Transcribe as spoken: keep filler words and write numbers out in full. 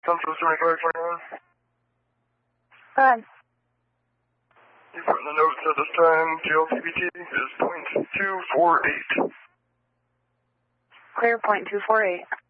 Census twenty-five twenty-one. Good. You put in the notes at this time, G L P B T is point two four eight. Clear point two four eight.